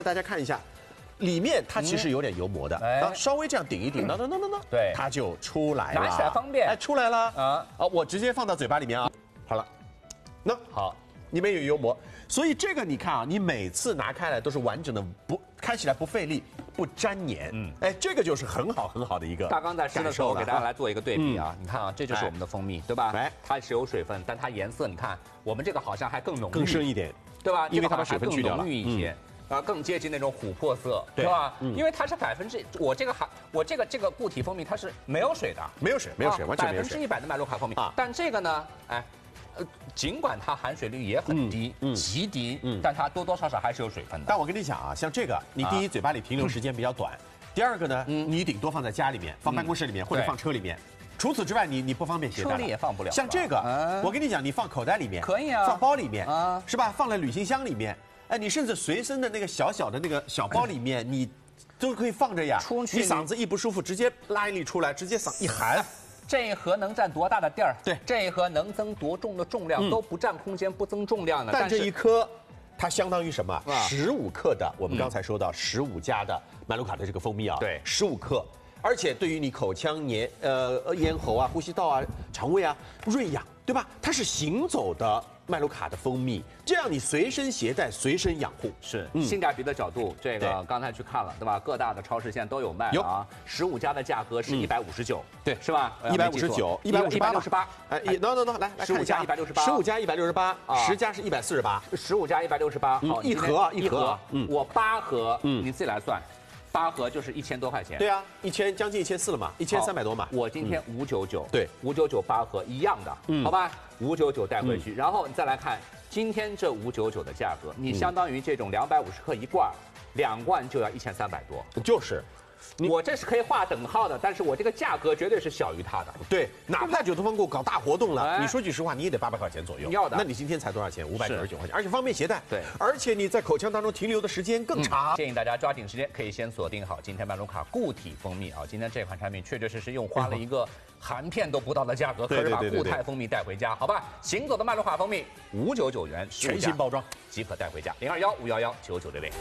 大家看一下，里面它其实有点油膜的，稍微这样顶一顶，对，它就出来了， 拿起来方便， 哎，出来了啊！好，我直接放到嘴巴里面啊，好了，那好，里面有油膜，所以这个你看啊，你每次拿开来都是完整的，开起来不费力，不粘黏，哎，这个就是很好的一个。 大刚在吃的时候，给大家来做一个对比啊，你看啊，这就是我们的蜂蜜，对吧？ 哎， 它是有水分，但它颜色你看，我们这个好像还更浓郁， 更深一点， 对吧？ 因为它把水分去掉了， 更浓郁一些。更接近那种琥珀色，是吧？因为它是我这个固体蜂蜜它是没有水的， 没有水，完全没有水 ，100%的麦卢卡蜂蜜啊。但这个呢，哎，尽管它含水率也很低，极低，但它多多少少还是有水分的。 但我跟你讲啊，像这个，你第一嘴巴里停留时间比较短，第二个呢，你顶多放在家里面，放办公室里面或者放车里面。除此之外，你不方便携带， 车里也放不了。 像这个，我跟你讲，你放口袋里面可以啊， 放包里面啊，是吧？放在旅行箱里面。哎，你甚至随身的那个小小的那个小包里面，你都可以放着呀。你嗓子一不舒服，直接拉一粒出来，直接嗓一含。 这一盒能占多大的地儿？ 对， 这一盒能增多重的重量，都不占空间，不增重量的。 但这一颗，它相当于什么？15克的，我们刚才说到15加的麦卢卡的这个蜂蜜啊， 对 ，15克。而且对于你口腔咽喉啊、呼吸道啊、肠胃啊润养，对吧？它是行走的麦卢卡的蜂蜜，这样你随身携带、随身养护。 是性价比的角度，这个刚才去看了，对吧？各大的超市现在都有卖啊。15加的价格是159， 对， 是吧 ？159、168。哎，no，来 ，15加168，15 加168，10加是148，15 加168，好， 一盒， 我8盒，你自己来算。8盒就是1000多块钱， 对啊，1000将近1400了嘛，1300多嘛。 我今天599， 对 ，599 8盒一样的，好吧，599带回去，然后你再来看今天这599的价格，你相当于这种250克一罐，2罐就要1300多， 就是。 我这是可以划等号的，但是我这个价格绝对是小于它的。 对，哪怕九头蜂购搞大活动了，你说句实话，你也得800块钱左右。 要的。 那你今天才多少钱？599块钱，而且方便携带。 对， 而且你在口腔当中停留的时间更长。 建议大家抓紧时间，可以先锁定好今天麦卢卡固体蜂蜜啊。今天这款产品确确实实用花了一个含片都不到的价格，可是把固态蜂蜜带回家，好吧？行走的麦卢卡蜂蜜599元， 全新包装即可带回家。0215119966。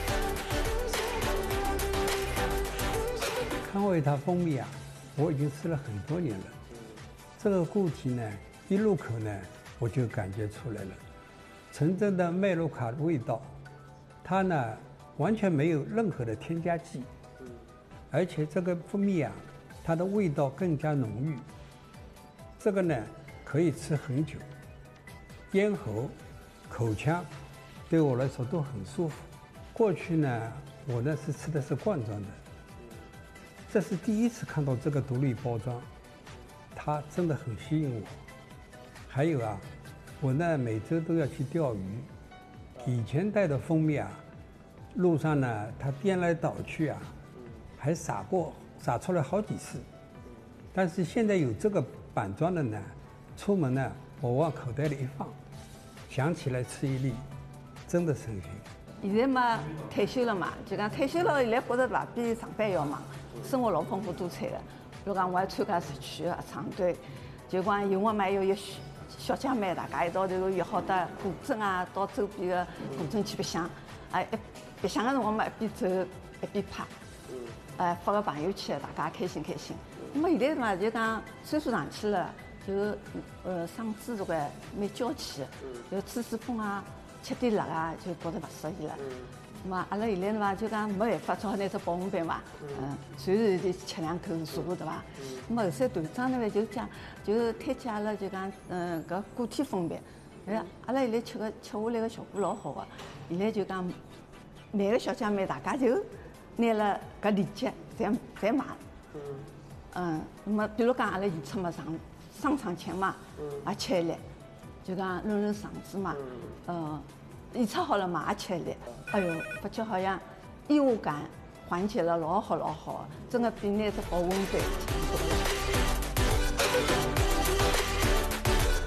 康维他蜂蜜啊，我已经吃了很多年了。这个固体呢，一入口呢，我就感觉出来了，纯正的麦卢卡的味道。它呢，完全没有任何的添加剂，而且这个蜂蜜啊，它的味道更加浓郁。这个呢，可以吃很久，咽喉、口腔对我来说都很舒服。过去呢，我呢是吃的是罐装的。这是第一次看到这个独立包装，它真的很吸引我。还有啊，我呢每周都要去钓鱼，以前带的蜂蜜啊，路上呢它颠来倒去啊，还洒出来好几次。但是现在有这个板装的呢，出门呢我往口袋里一放，想起来吃一粒，真的省心。 现在嘛退休了嘛，就讲退休了，现在觉得吧比上班要忙，生活老丰富多彩的。比如讲我还参加社区的唱队，就讲有我们有一小姐妹，大家一道头约好到古镇啊，到周边的古镇去白相。哎，白相的辰光嘛，一边走一边拍，发个朋友圈，大家开心开心。那么现在嘛，就讲岁数上去了，就嗓子这个蛮娇气，就吹吹风啊。吃点辣啊，就觉得勿适宜了。那么阿拉现在嘛，就讲没办法，只好拿只保温杯嘛，随时就吃2口茶，对伐？那么后山团长呢就推荐阿拉就讲搿固体蜂蜜，阿拉现在吃下来个效果老好个。现在就讲每个小姐妹大家就拿了搿链接，侪买。那么比如讲阿拉演出嘛上场前嘛，也吃一粒。就讲润嗓子嘛，演出好了嘛也吃一粒，哎呦，发觉好像异物感缓解了老好，真的比那只保温杯强多了。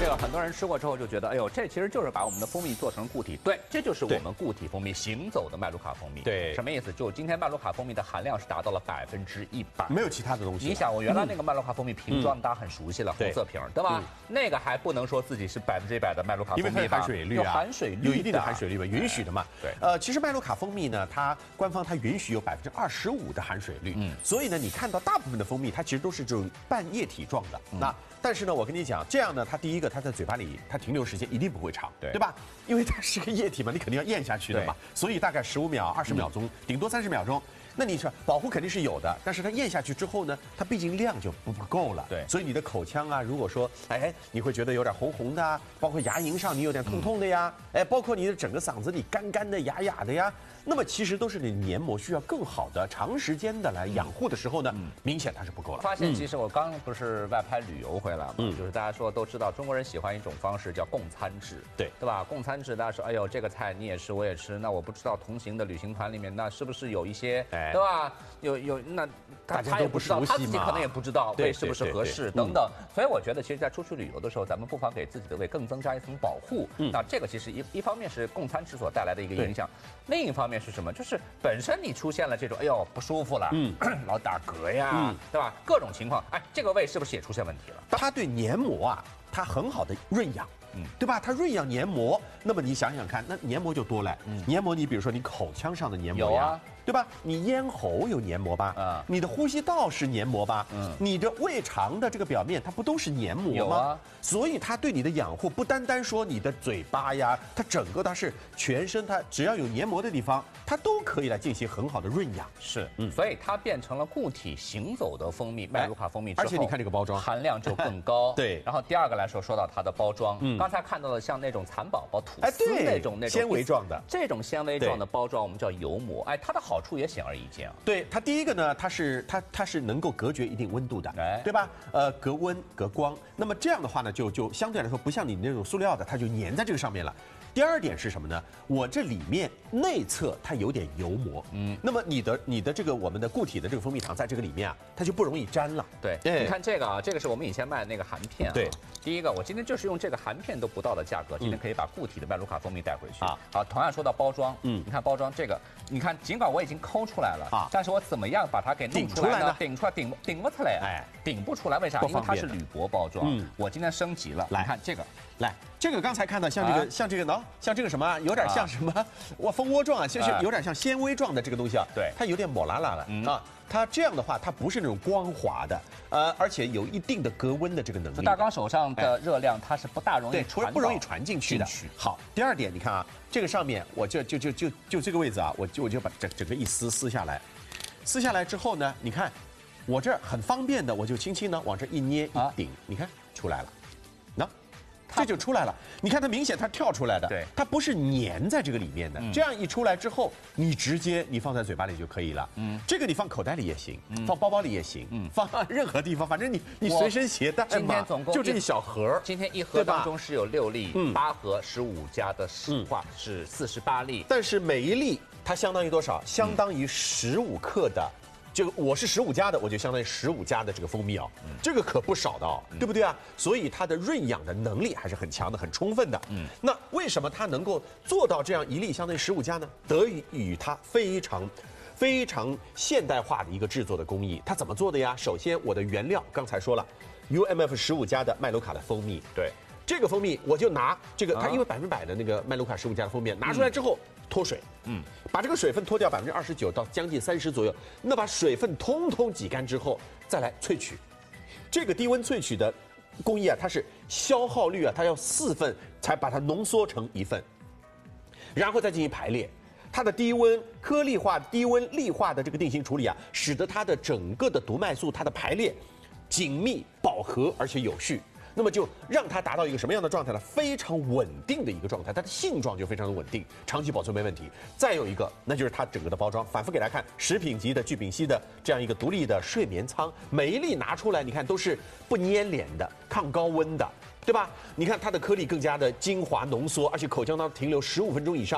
这个很多人吃过之后就觉得，哎呦，这其实就是把我们的蜂蜜做成固体。对，这就是我们固体蜂蜜，行走的麦卢卡蜂蜜。 对， 什么意思？就今天麦卢卡蜂蜜的含量是达到了100%， 没有其他的东西。 你想，我原来那个麦卢卡蜂蜜瓶装大家很熟悉了，红色瓶，对吧？那个还不能说自己是100%的麦卢卡蜂蜜， 因为它含水率啊， 含水率有一定的含水率吧，允许的嘛。 对， 其实麦卢卡蜂蜜呢，它官方它允许有25%的含水率，所以呢，你看到大部分的蜂蜜它其实都是这种半液体状的。那但是呢，我跟你讲，这样呢，它第一个它在嘴巴里它停留时间一定不会长，对吧？因为它是个液体嘛，你肯定要咽下去的嘛，所以大概15秒、20秒钟，顶多30秒钟。那你说保护肯定是有的，但是它咽下去之后呢，它毕竟量就不够了。 对， 所以你的口腔啊，如果说你会觉得有点红红的啊，包括牙龈上你有点痛痛的呀，包括你的整个嗓子里干干的、哑哑的呀，那么其实都是你黏膜需要更好的、长时间的来养护的时候呢，明显它是不够了。 发现其实我刚不是外拍旅游回来嘛，就是大家说都知道中国人喜欢一种方式叫共餐制，对吧？共餐制大家说，哎呦这个菜你也吃我也吃，那我不知道同行的旅行团里面那是不是有一些。对吧？有那他也不知道，他自己可能也不知道胃是不是合适等等。所以我觉得，其实，在出去旅游的时候，咱们不妨给自己的胃更增加一层保护。那这个其实一方面是共餐制所带来的一个影响，另一方面是什么？就是本身你出现了这种哎呦不舒服了，老打嗝呀，对吧？各种情况，这个胃是不是也出现问题了？ 它对黏膜啊，它很好的润养。对吧？它润养黏膜，那么你想想看，那黏膜就多了。黏膜，你比如说你口腔上的黏膜呀，对吧？你咽喉有黏膜吧？你的呼吸道是黏膜吧？你的胃肠的这个表面，它不都是黏膜吗？所以它对你的养护不单单说你的嘴巴呀，它整个它是全身，它只要有黏膜的地方，它都可以来进行很好的润养。 是，所以它变成了固体行走的蜂蜜，麦卢卡蜂蜜之后， 而且你看这个包装， 含量就更高。 对。 然后第二个来说到它的包装，刚才看到的像那种蚕宝宝吐司那种纤维状的， 这种纤维状的包装我们叫油膜。它的好处也显而易见啊。 对，它第一个呢，它是能够隔绝一定温度的，对吧？隔温隔光。那么这样的话呢，就相对来说不像你那种塑料的，它就粘在这个上面了。第二点是什么呢？我这里面内侧它有点油膜，那么你的这个我们的固体的这个蜂蜜糖在这个里面啊，它就不容易粘了。 对，你看这个啊，这个是我们以前卖的那个含片啊。对，第一个我今天就是用这个含片都不到的价格，今天可以把固体的麦卢卡蜂蜜带回去啊。好，同样说到包装，你看包装这个，你看尽管我已经抠出来了啊，但是我怎么样把它给弄出来呢？顶不出来，顶不出来，为啥？因为它是铝箔包装。我今天升级了，来看这个。 来，这个刚才看到像这个呢，像这个什么，有点像什么，蜂窝状啊，就是有点像纤维状的这个东西啊， 对， 它有点抹拉拉了啊。它这样的话，它不是那种光滑的，而且有一定的隔温的这个能力。 大刚手上的热量，它是不大容易不容易传进去的。好，第二点，你看啊，这个上面我就这个位置啊，我就把整个一撕下来，撕下来之后呢，你看我这很方便的，我就轻轻的往这一捏一顶，你看出来了，那。这就出来了，你看它明显它跳出来的， 对， 它不是粘在这个里面的。这样一出来之后，你直接放在嘴巴里就可以了。这个你放口袋里也行，放包包里也行，放任何地方，反正你随身携带嘛。 今天总共就这一小盒， 今天一盒当中是有6粒，8盒15加的话是48粒， 但是每一粒它相当于多少？相当于15克的。就我是15加的，我就相当于15加的这个蜂蜜啊，这个可不少的哦，对不对啊？所以它的润养的能力还是很强的，很充分的。那为什么它能够做到这样一粒相当于15加呢？得益于它非常现代化的一个制作的工艺。它怎么做的呀？首先，我的原料刚才说了 ，UMF 15加的麦卢卡的蜂蜜，对，这个蜂蜜我就拿这个，它因为100%的那个麦卢卡15加的蜂蜜拿出来之后脱水，把这个水分脱掉29%到将近30%左右，那把水分通通挤干之后，再来萃取。这个低温萃取的工艺啊，它是消耗率啊，它要4份才把它浓缩成1份，然后再进行排列。它的低温颗粒化、低温粒化的这个定型处理啊，使得它的整个的毒麦素它的排列紧密、饱和而且有序。那么就让它达到一个什么样的状态呢？非常稳定的一个状态，它的性状就非常的稳定，长期保存没问题。再有一个，那就是它整个的包装，反复给大家看，食品级的聚丙烯的这样一个独立的睡眠舱，每一粒拿出来，你看都是不粘连的，抗高温的，对吧？你看它的颗粒更加的精华浓缩，而且口腔当中停留15分钟以上。对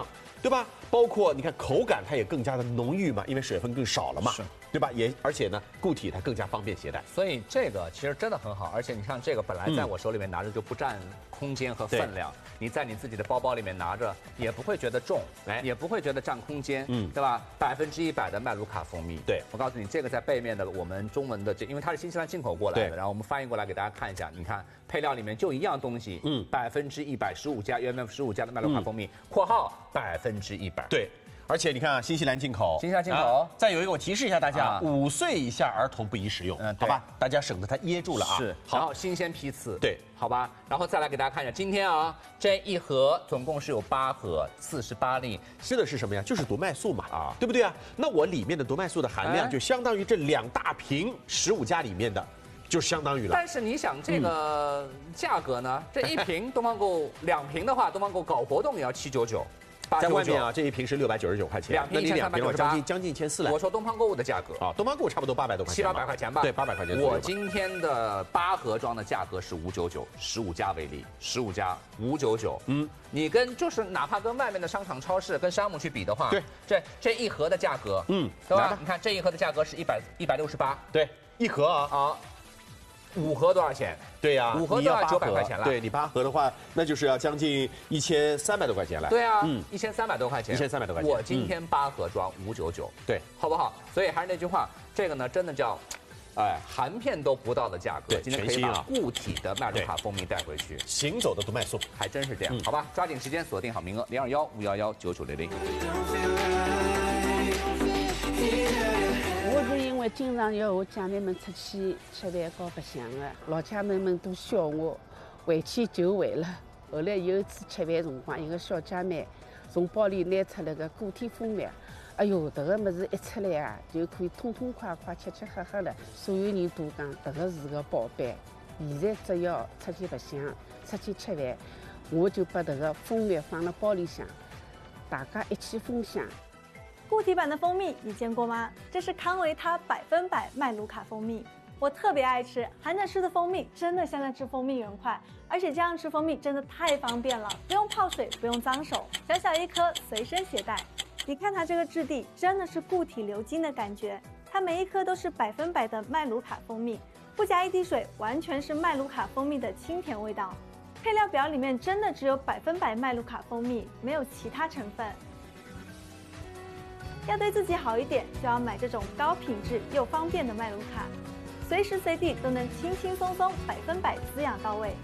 对吧？包括你看口感它也更加的浓郁嘛，因为水分更少了嘛， 是， 对吧？而且呢，固体它更加方便携带。 所以这个其实真的很好，而且你看这个本来在我手里面拿着就不占空间和分量，你在你自己的包包里面拿着也不会觉得重，也不会觉得占空间，对吧？100%的麦卢卡蜂蜜， 对， 我告诉你，这个在背面的我们中文的因为它是新西兰进口过来的，然后我们翻译过来给大家看一下，你看配料里面就一样东西，100%15加UMF15加的麦卢卡蜂蜜（括号100%）。 对。而且你看啊，新西兰进口，再有一个我提示一下大家，5岁以下儿童不宜食用，好吧？大家省得它噎住了啊。 是，然后新鲜批次， 对， 好吧？然后再来给大家看一下，今天啊，这一盒总共是有8盒，48粒， 吃的是什么呀？就是毒麦素嘛，对不对啊？那我里面的毒麦素的含量就相当于这2大瓶15加里面的。就相当于了。 但是你想这个价格呢？这一瓶东方购2瓶的话，东方购搞活动也要799。 在外面啊，这一瓶是699块钱， 2瓶 1398，将近1400来。 我说东方购物的价格啊，东方购物差不多800多块钱 ，700-800块钱吧。 对，800块钱。 我今天的8盒装的价格是599，15加为例，15加599。你就是哪怕跟外面的商场、超市、跟商务去比的话， 对， 这一盒的价格，对吧？你看这一盒的价格是168， 对，一盒啊。 5盒多少钱？ 对呀 ，5盒都要900块钱了。 对你8盒的话，那就是要将近1300多块钱了。 对啊，1300多块钱 ，1300多块钱。 我今天8盒装599， 对， 好不好？所以还是那句话，这个呢，真的叫，含片都不到的价格，今天可以把固体的麦卢卡蜂蜜带回去， 行走的毒麦素， 还真是这样，好吧？抓紧时间锁定好名额，021-511-9900。 我是因为经常要和姐妹们出去吃饭搞白相的，老姐妹们都笑我回去就回了。后来有一次吃饭辰光，一个小姐妹从包里拿出来个固体蜂蜜，哎呦，这个么子一出来啊，就可以痛痛快快、吃吃喝喝了。所有人都讲这个是个宝贝。现在只要出去白相、出去吃饭，我就把这个蜂蜜放到包里向，大家一起分享。 固体版的蜂蜜你见过吗？这是康维他100%麦卢卡蜂蜜，我特别爱吃，含着吃的蜂蜜真的像在吃蜂蜜圆块，而且这样吃蜂蜜真的太方便了，不用泡水，不用脏手，小小一颗随身携带。你看它这个质地，真的是固体流金的感觉，它每一颗都是100%的麦卢卡蜂蜜，不加一滴水，完全是麦卢卡蜂蜜的清甜味道。配料表里面真的只有100%麦卢卡蜂蜜，没有其他成分。 要对自己好一点，就要买这种高品质又方便的麦卢卡，随时随地都能轻轻松松100%滋养到位。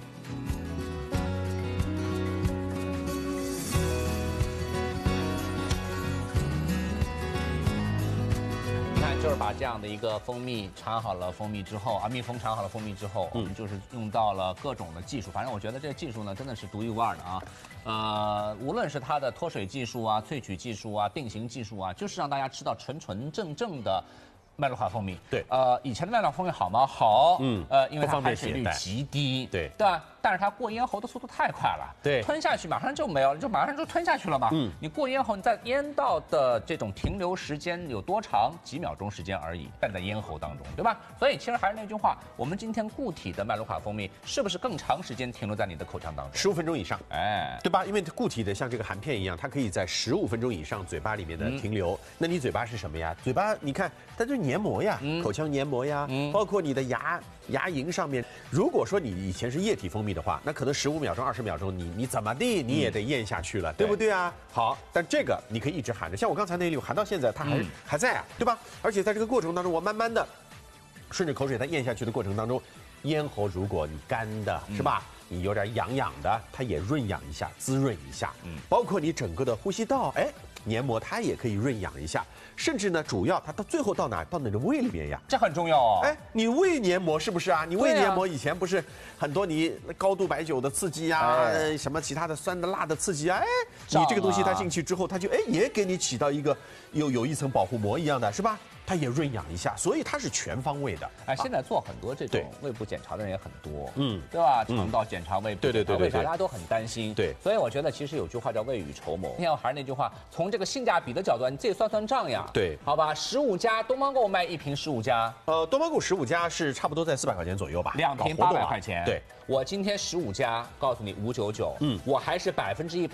你看，就是把这样的一个蜂蜜缠好了，蜂蜜之后啊，蜜蜂缠好了蜂蜜之后，我们就是用到了各种的技术。反正我觉得这个技术呢，真的是独一无二的啊。无论是它的脱水技术啊、萃取技术啊、定型技术啊，就是让大家吃到纯正的麦卢卡蜂蜜。 对， 以前的麦卢卡蜂蜜好吗？好，因为它方便含水率极低， 对吧？但是它过咽喉的速度太快了， 对， 吞下去马上就没有了，就马上就吞下去了嘛。你过咽喉，你在咽道的这种停留时间有多长？几秒钟时间而已，但在咽喉当中，对吧？所以其实还是那句话，我们今天固体的麦卢卡蜂蜜是不是更长时间停留在你的口腔当中？15 分钟以上，对吧？因为固体的像这个含片一样，它可以在15分钟以上嘴巴里面的停留。那你嘴巴是什么呀？嘴巴你看它就是黏膜呀，口腔黏膜呀，包括你的牙龈上面。如果说你以前是液体蜂蜜的话，那可能15秒钟、20秒钟，你怎么地你也得咽下去了，对不对啊？好，但这个你可以一直含着，像我刚才那粒含到现在，它还在啊，对吧？而且在这个过程当中，我慢慢的顺着口水它咽下去的过程当中，咽喉如果你干的是吧？你有点痒痒的，它也润养一下、滋润一下。包括你整个的呼吸道，黏膜它也可以润养一下。甚至呢，主要它到最后到哪？到你的胃里面呀， 这很重要哦。 你胃黏膜是不是啊？你胃黏膜以前不是很多你高度白酒的刺激啊，什么其他的酸的辣的刺激啊，你这个东西它进去之后，它就也给你起到一个有一层保护膜一样的，是吧？它也润养一下，所以它是全方位的。 现在做很多这种胃部检查的人也很多，对吧？肠道检查、胃部检查，为啥大家都很担心？ 对， 所以我觉得其实有句话叫未雨绸缪。今天我还是那句话，从这个性价比的角度，你自己算算账呀。 对， 好吧，15加东方购卖1瓶15加， 东方购15加是差不多在400块钱左右吧 ，2瓶800块钱。 对， 我今天15加，告诉你599，我还是100%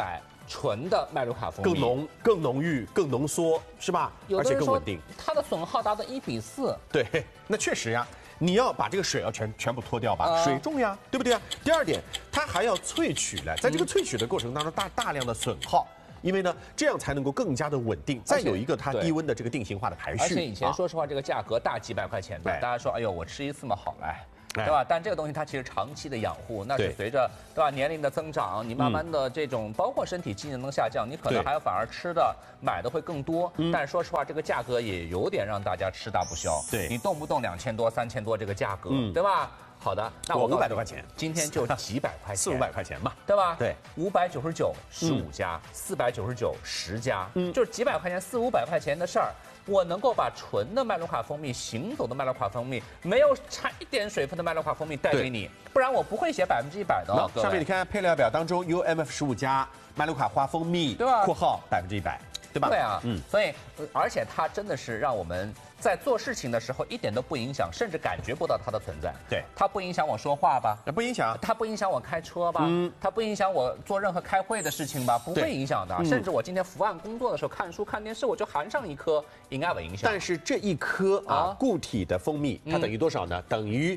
纯的麦卢卡蜂蜜， 更浓郁、更浓缩，是吧？而且更稳定。 它的损耗达到1:4。 对，那确实呀。你要把这个水要全部脱掉吧，水重呀，对不对啊？第二点，它还要萃取来，在这个萃取的过程当中，大量的损耗。因为呢，这样才能够更加的稳定。再有一个它低温的这个定型化的排序。 而且以前说实话，这个价格大几百块钱的，大家说，哎呦，我吃一次嘛好来。对吧？但这个东西它其实长期的养护，那是随着对吧年龄的增长，你慢慢的这种包括身体机能下降，你可能还有反而吃的买的会更多。但是说实话，这个价格也有点让大家吃大不消。 对， 你动不动2000多、3000多这个价格，对吧？好的， 那我500多块钱， 今天就几百块钱 ，400-500块钱嘛， 对吧？ 对 ，599 15家，499 10家，就是几百块钱400-500块钱的事儿。我能够把纯的麦卢卡蜂蜜、行走的麦卢卡蜂蜜、没有掺一点水分的麦卢卡蜂蜜带给你，不然我不会写100%的。 上面你看配料表当中 UMF 15加麦卢卡花蜂蜜，对吧？括号100%，对吧？ 对啊，所以而且它真的是让我们在做事情的时候一点都不影响，甚至感觉不到它的存在。 对， 它不影响我说话吧？ 不影响。 它不影响我开车吧？它不影响我做任何开会的事情吧？不会影响的。甚至我今天伏案工作的时候看书看电视，我就含上一颗，应该不影响。 但是这一颗固体的蜂蜜，它等于多少呢？等于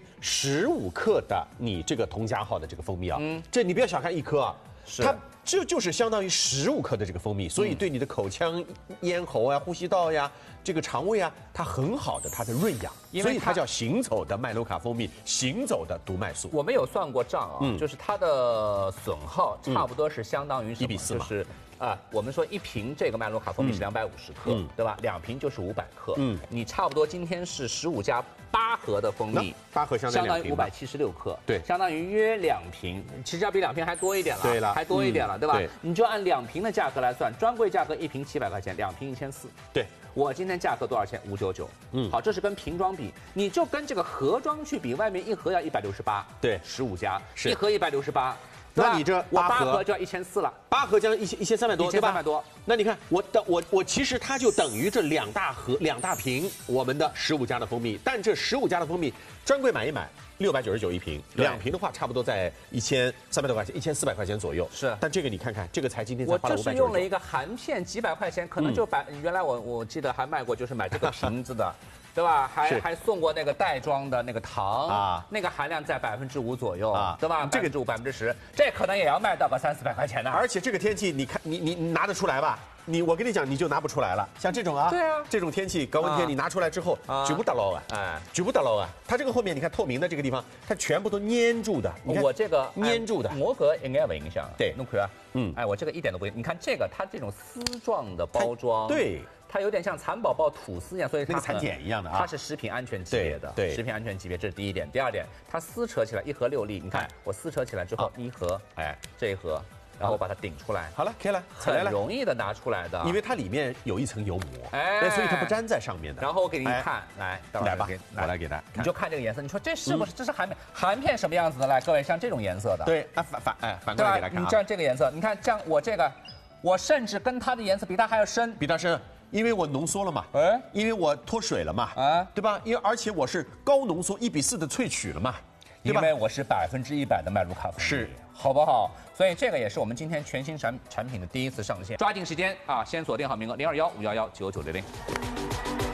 15克的你这个同家号的这个蜂蜜啊。这你不要小看一颗啊，它就是相当于15克的这个蜂蜜，所以对你的口腔、咽喉啊、呼吸道呀、这个肠胃啊，它很好的它的润养，所以它叫行走的麦卢卡蜂蜜，行走的毒麦素。 我们有算过账啊，就是它的损耗差不多是相当于 1:4嘛， 就是我们说一瓶这个麦卢卡蜂蜜是250克，对吧2瓶就是500克，你差不多今天是15加8盒的蜂蜜 ，8盒相当于 576克， 对， 相当于约2瓶，其实要比2瓶还多一点了， 对了， 还多一点了，对吧？你就按2瓶的价格来算，专柜价格1瓶700块钱，2瓶1400， 对。 我今天价格多少钱？599。好，这是跟瓶装比，你就跟这个盒装去比，外面一盒要168， 对 ，15加，一盒168。 那你这 8盒就要1400了 ，8盒将1300多，对吧 ？1300多。 那你看我其实它就等于这2大瓶我们的15加的蜂蜜，但这15加的蜂蜜专柜买一买699一瓶，2瓶的话差不多在1300多块钱，1400块钱左右。 是， 但这个你看看，这个才今天才花了599。 我就是用了一个含片几百块钱，可能就原来我记得还卖过，就是买这个瓶子的。对吧？还送过那个袋装的那个糖啊，那个含量在5%左右啊，对吧？这个就5%10%，这可能也要卖到个300-400块钱的。 而且这个天气，你看你拿得出来吧？我跟你讲，你就拿不出来了。像这种啊， 对啊， 这种天气高温天，你拿出来之后，举不得牢啊，举不得牢啊。它这个后面你看透明的这个地方，它全部都粘住的。你看我这个粘住的， 膜格应该不影响。 对， 弄亏啊。我这个一点都不影响。你看这个，它这种丝状的包装， 对。 它有点像蚕宝宝吐司一样，所以那个蚕茧一样的啊。 它是食品安全级别的， 对， 食品安全级别，这是第一点。第二点，它撕扯起来1盒6粒，你看我撕扯起来之后，1盒，这一盒，然后我把它顶出来， 好了，可以了， 很容易的拿出来的， 因为它里面有一层油膜，所以它不粘在上面的。 然后我给你看，来吧，我来给大家， 你就看这个颜色，你说这是不是这是含片什么样子的？来，各位，像这种颜色的， 对，反过来给大家看， 你像这个颜色，你看像我这个，我甚至跟它的颜色比它还要深， 比它深。因为我浓缩了嘛，因为我脱水了嘛，对吧？而且我是高浓缩1:4的萃取了嘛， 因为我是100%的麦卢卡蜂蜜， 是， 好不好？所以这个也是我们今天全新产品的第一次上线，抓紧时间啊，先锁定好名额021-511-9900。